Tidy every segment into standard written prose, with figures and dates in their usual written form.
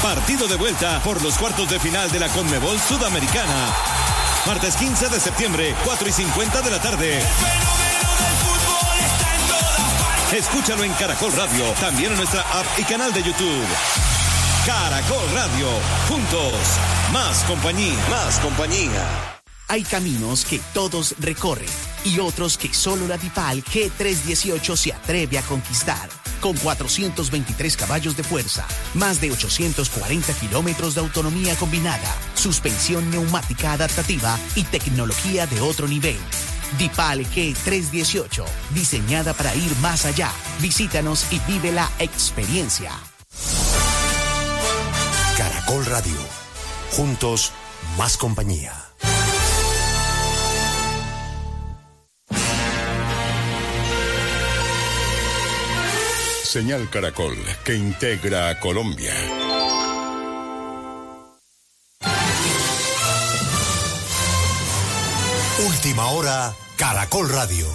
Partido de vuelta por los cuartos de final de la Conmebol Sudamericana. Martes 15 de septiembre, 4:50 de la tarde. Escúchalo en Caracol Radio, también en nuestra app y canal de YouTube. Caracol Radio, juntos, más compañía. Hay caminos que todos recorren y otros que solo la DIPAL G318 se atreve a conquistar. Con 423 caballos de fuerza, más de 840 kilómetros de autonomía combinada, suspensión neumática adaptativa y tecnología de otro nivel. DIPAL G318, diseñada para ir más allá. Visítanos y vive la experiencia. Caracol Radio, juntos, más compañía. Señal Caracol, que integra a Colombia. Última hora, Caracol Radio.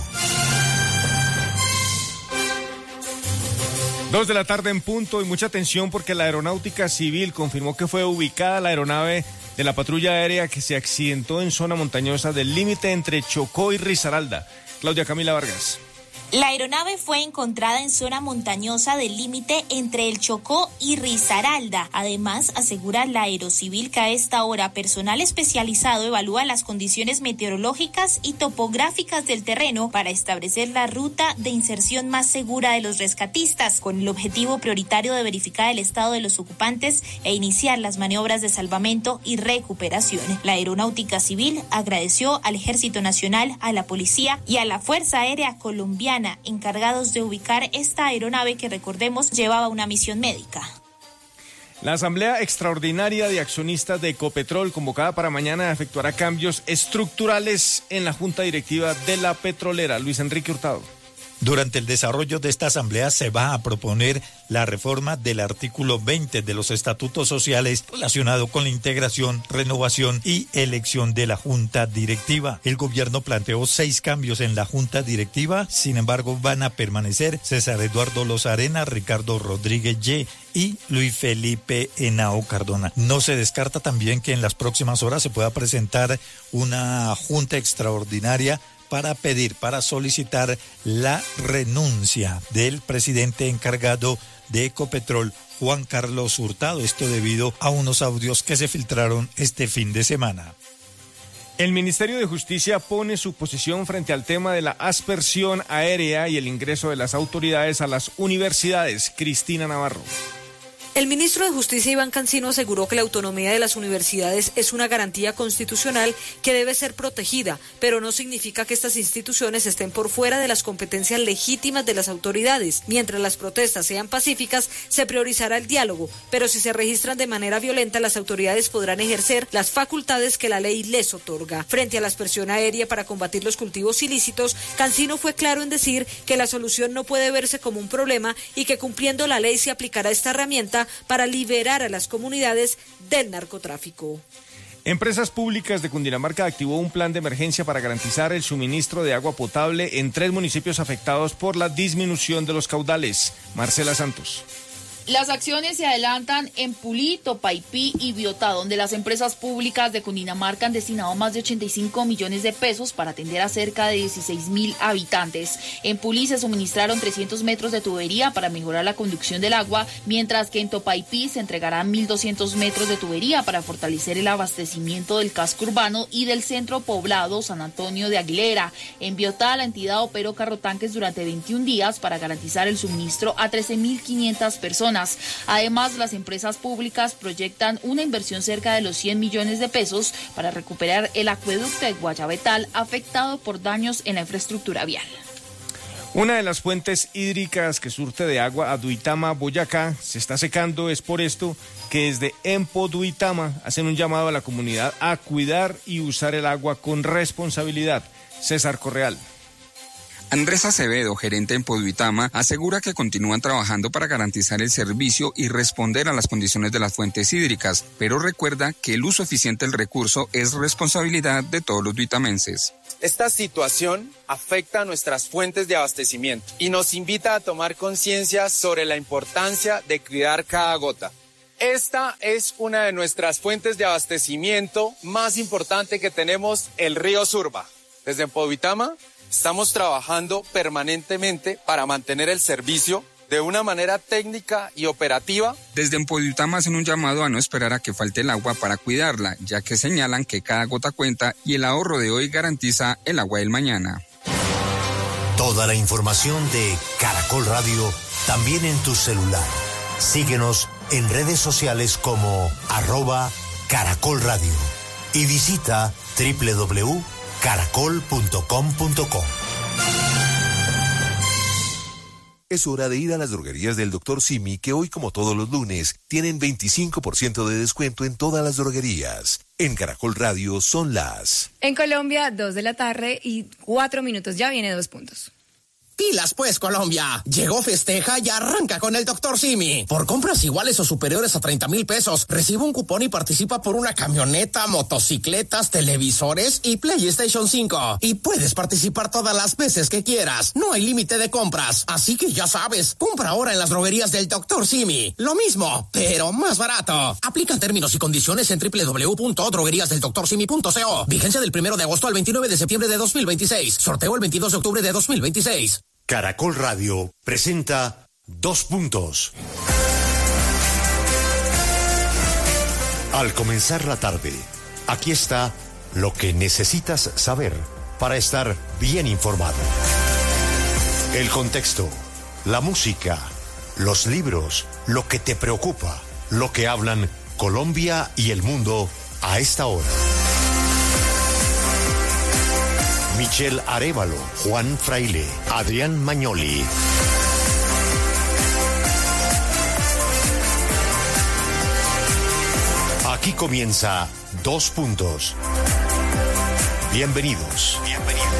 2 de la tarde en punto y mucha atención porque la Aeronáutica Civil confirmó que fue ubicada la aeronave de la patrulla aérea que se accidentó en zona montañosa del límite entre Chocó y Risaralda. Claudia Camila Vargas. La aeronave fue encontrada en zona montañosa del límite entre el Chocó y Risaralda. Además, asegura la Aerocivil que a esta hora personal especializado evalúa las condiciones meteorológicas y topográficas del terreno para establecer la ruta de inserción más segura de los rescatistas, con el objetivo prioritario de verificar el estado de los ocupantes e iniciar las maniobras de salvamento y recuperación. La Aeronáutica Civil agradeció al Ejército Nacional, a la Policía y a la Fuerza Aérea Colombiana encargados de ubicar esta aeronave que, recordemos, llevaba una misión médica. La Asamblea Extraordinaria de Accionistas de Ecopetrol, convocada para mañana, efectuará cambios estructurales en la Junta Directiva de la Petrolera. Luis Enrique Hurtado. Durante el desarrollo de esta asamblea se va a proponer la reforma del artículo 20 de los estatutos sociales relacionado con la integración, renovación y elección de la junta directiva. El gobierno planteó 6 cambios en la junta directiva, sin embargo van a permanecer César Eduardo Lozarena, Ricardo Rodríguez Ye y Luis Felipe Henao Cardona. No se descarta también que en las próximas horas se pueda presentar una junta extraordinaria para solicitar la renuncia del presidente encargado de Ecopetrol, Juan Carlos Hurtado. Esto debido a unos audios que se filtraron este fin de semana. El Ministerio de Justicia pone su posición frente al tema de la aspersión aérea y el ingreso de las autoridades a las universidades. Cristina Navarro. El ministro de Justicia, Iván Cancino, aseguró que la autonomía de las universidades es una garantía constitucional que debe ser protegida, pero no significa que estas instituciones estén por fuera de las competencias legítimas de las autoridades. Mientras las protestas sean pacíficas, se priorizará el diálogo, pero si se registran de manera violenta, las autoridades podrán ejercer las facultades que la ley les otorga. Frente a la aspersión aérea para combatir los cultivos ilícitos, Cancino fue claro en decir que la solución no puede verse como un problema y que cumpliendo la ley se aplicará esta herramienta para liberar a las comunidades del narcotráfico. Empresas Públicas de Cundinamarca activó un plan de emergencia para garantizar el suministro de agua potable en 3 municipios afectados por la disminución de los caudales. Marcela Santos. Las acciones se adelantan en Pulí, Topaipí y Biotá, donde las empresas públicas de Cundinamarca han destinado más de 85 millones de pesos para atender a cerca de 16.000 habitantes. En Pulí se suministraron 300 metros de tubería para mejorar la conducción del agua, mientras que en Topaipí se entregarán 1.200 metros de tubería para fortalecer el abastecimiento del casco urbano y del centro poblado San Antonio de Aguilera. En Biotá, la entidad operó carrotanques durante 21 días para garantizar el suministro a 13.500 personas. Además, las empresas públicas proyectan una inversión cerca de los 100 millones de pesos para recuperar el acueducto de Guayabetal afectado por daños en la infraestructura vial. Una de las fuentes hídricas que surte de agua a Duitama, Boyacá, se está secando. Es por esto que desde Empo Duitama hacen un llamado a la comunidad a cuidar y usar el agua con responsabilidad. César Correal. Andrés Acevedo, gerente en Poduitama, asegura que continúan trabajando para garantizar el servicio y responder a las condiciones de las fuentes hídricas, pero recuerda que el uso eficiente del recurso es responsabilidad de todos los duitamenses. Esta situación afecta a nuestras fuentes de abastecimiento y nos invita a tomar conciencia sobre la importancia de cuidar cada gota. Esta es una de nuestras fuentes de abastecimiento más importante que tenemos, el río Surba. Desde Empoduitama estamos trabajando permanentemente para mantener el servicio de una manera técnica y operativa. Desde Empoduitama hacen un llamado a no esperar a que falte el agua para cuidarla, ya que señalan que cada gota cuenta y el ahorro de hoy garantiza el agua del mañana. Toda la información de Caracol Radio también en tu celular. Síguenos en redes sociales como @Caracol Radio y visita www.caracol.com.co. Es hora de ir a las droguerías del Dr. Simi, que hoy, como todos los lunes, tienen 25% de descuento en todas las droguerías. En Caracol Radio son las... En Colombia, 2 de la tarde y 4 minutos. Ya viene 2 puntos. Pilas pues, Colombia. Llegó, festeja y arranca con el Dr. Simi. Por compras iguales o superiores a 30,000 pesos, recibe un cupón y participa por una camioneta, motocicletas, televisores y PlayStation 5. Y puedes participar todas las veces que quieras. No hay límite de compras. Así que ya sabes, compra ahora en las droguerías del Dr. Simi. Lo mismo, pero más barato. Aplican términos y condiciones en www.drogueriasdeldoctorsimi.co. Vigencia del 1 de agosto al 29 de septiembre de 2026. Sorteo el 22 de octubre de 2026. Caracol Radio presenta 2 puntos. Al comenzar la tarde, aquí está lo que necesitas saber para estar bien informado. El contexto, la música, los libros, lo que te preocupa, lo que hablan Colombia y el mundo a esta hora. Michelle Arévalo, Juan Fraile, Adrián Magnoli. Aquí comienza 2 puntos. Bienvenidos.